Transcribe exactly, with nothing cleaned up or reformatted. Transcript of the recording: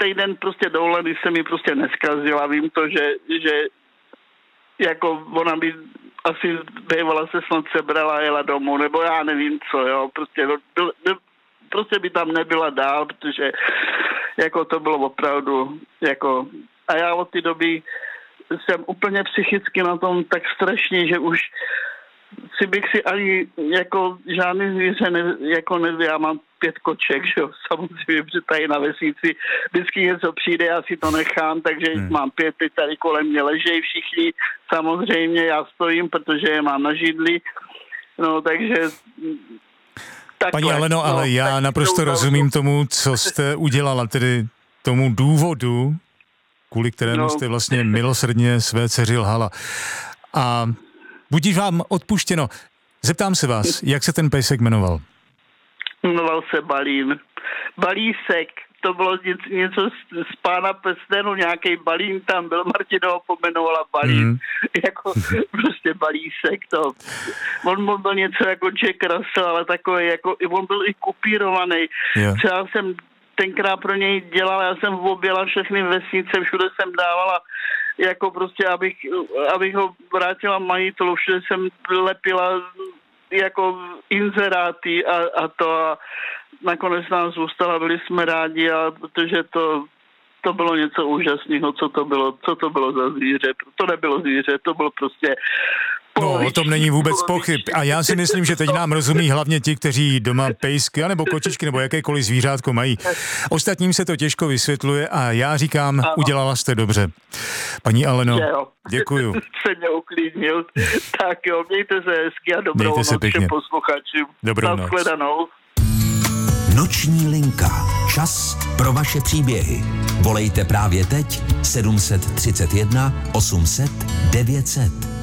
týden prostě dovolený se mi prostě neskazila. Vím to, že, že jako ona by asi bývala se snad sebrala a jela domů, nebo já nevím co, jo, prostě, do, do, prostě by tam nebyla dál, protože jako to bylo opravdu, jako, a já od té doby jsem úplně psychicky na tom tak strašně, že už si bych si ani jako žádný zvíře ne, jako ne, já mám pět koček, že jo, samozřejmě, že tady na vesnici vždycky něco přijde, já si to nechám, takže hmm. mám pět, teď tady kolem mě ležejí všichni, samozřejmě já stojím, protože je mám na židli, no takže takhle. Paní Aleno, ale no, já naprosto rozumím tomu, co jste udělala, tedy tomu důvodu, kvůli kterému no. jste vlastně milosrdně své dceři lhala. A budíš vám odpuštěno. Zeptám se vás, jak se ten pejsek jmenoval? Jmenoval se Balín. Balísek, to bylo něco, něco z, z Pána prstenů, nějaký Balín tam byl, Martina ho pomenovala Balín. Mm. Jako prostě Balísek, to. On byl něco jako Jack Russell, ale takový, jako, on byl i kupírovaný. Yeah. Třeba jsem tenkrát pro něj dělal, já jsem objela všechny vesnice, všude jsem dávala jako prostě, abych, abych ho vrátila majitelu, všude jsem lepila jako inzeráty a, a to a nakonec nás zůstala, byli jsme rádi, a protože to, to bylo něco úžasného, co to bylo, co to bylo za zvíře. To nebylo zvíře, to bylo prostě No, o tom není vůbec pochyb. A já si myslím, že teď nám rozumí hlavně ti, kteří doma pejsky, anebo kočičky, nebo jakékoliv zvířátko mají. Ostatním se to těžko vysvětluje a já říkám, ano. Udělala jste dobře. Paní Aleno, děkuju. Se mě uklidnil. Tak jo, mějte se hezky a dobrou mějte noc všem posluchačům. Dobrou noc. Noční linka. Čas pro vaše příběhy. Volejte právě teď sedm set třicet jedna osm set devět set.